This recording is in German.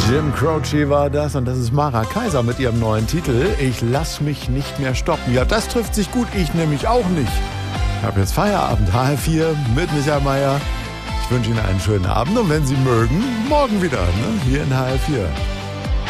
Jim Croce war das und das ist Mara Kaiser mit ihrem neuen Titel Ich lass mich nicht mehr stoppen. Ja, das trifft sich gut, ich nämlich auch nicht. Ich habe jetzt Feierabend, HR4 mit Michael Mayer. Ich wünsche Ihnen einen schönen Abend und wenn Sie mögen, morgen wieder, ne? Hier in HR4.